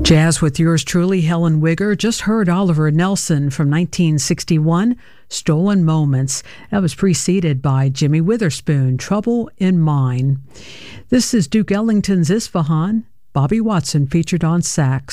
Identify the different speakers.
Speaker 1: Jazz with yours truly, Helen Wigger. Just heard Oliver Nelson from 1961, Stolen Moments. That was preceded by Jimmy Witherspoon, Trouble in Mine. This is Duke Ellington's Isfahan. Bobby Watson featured on sax.